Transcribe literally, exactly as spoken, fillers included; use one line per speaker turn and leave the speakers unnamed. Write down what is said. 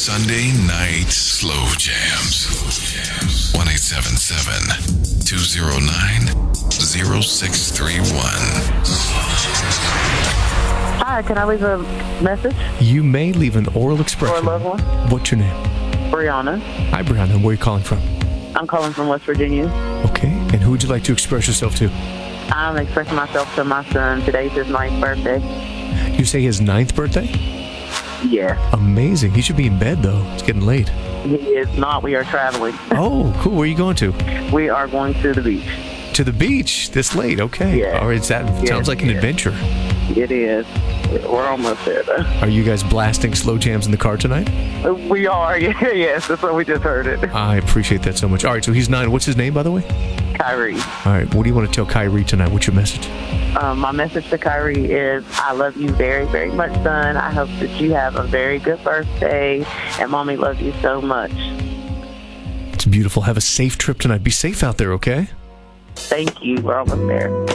Sunday Night Slow Jams. one eight seven seven, two oh nine, oh six three one.
Hi, can I leave a message
You may leave an oral
for a
expression.
loved one?
What's your name?
Brianna.
Hi, Brianna. Where are you calling from?
I'm calling from West Virginia.
Okay. And who would you like to express yourself to?
I'm expressing myself to my son. Today's his ninth birthday.
You say his ninth birthday?
Yeah.
Amazing. He should be in bed, though. It's getting late.
He is not. We are traveling.
Oh, cool. Where are you going to?
We are going to the beach.
To the beach this late. Okay.
Yeah.
All right. That
Yeah,
sounds like an
yeah.
adventure.
It is. We're almost there, though.
Are you guys blasting slow jams in the car tonight?
We are. Yeah, yes, that's what we just heard it.
I appreciate that so much. All right. So he's nine. What's his name, by the way?
Kyrie.
All right. What do you want to tell Kyrie tonight? What's your message?
Um, my message to Kyrie is, I love you very, very much, son. I hope that you have a very good birthday, and Mommy loves you so much.
It's beautiful. Have a safe trip tonight. Be safe out there, okay?
Thank you. We're almost there.